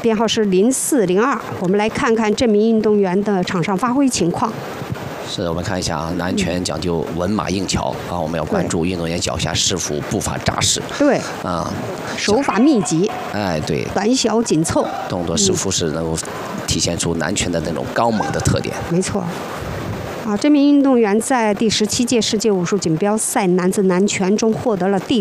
编号是0402。我们来看看这名运动员的场上发挥情况。 是，我们看一下啊，南拳讲究稳马硬桥啊，我们要关注运动员脚下是否步伐扎实。 对， 啊， 手法密集， 哎，对， 短小紧凑， 动作是否是能够体现出南拳的那种刚猛的特点。 没错。这名运动员在第17届世界武术锦标赛男子南拳中获得了第